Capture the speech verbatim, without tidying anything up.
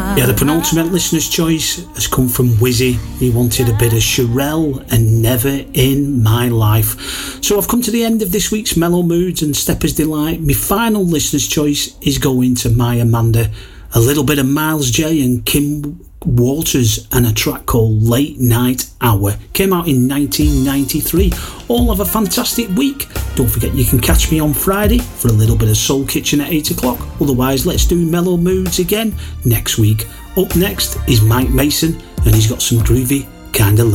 Yeah, the penultimate listener's choice has come from Wizzy. He wanted a bit of Sherelle and Never in My Life. So I've come to the end of this week's Mellow Moods and Stepper's Delight. My final listener's choice is going to my Amanda. A little bit of Miles J and Kim Waters and a track called Late Night Hour. Came out in nineteen ninety-three. All have a fantastic week. Don't forget you can catch me on Friday for a little bit of Soul Kitchen at eight o'clock. Otherwise, let's do Mellow Moods again next week. Up next is Mike Mason and he's got some groovy kind of